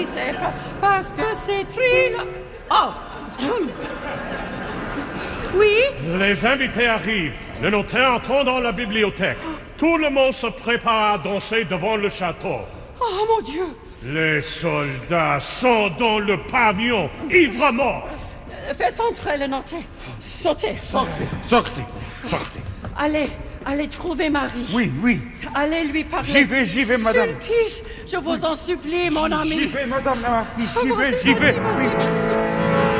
C'est pas parce que c'est Tril... Oh. Oui? Les invités arrivent. Le notaire entre dans la bibliothèque. Tout le monde se prépare à danser devant le château. Oh, mon Dieu! Les soldats sont dans le pavillon, ivres morts. Faites entrer le notaire. Sortez. Sortez. Allez trouver Marie. Oui. Allez lui parler. J'y vais, madame. Sulpice, je vous en supplie, mon ami. J'y vais, madame la marquise, j'y vais. Vas-y.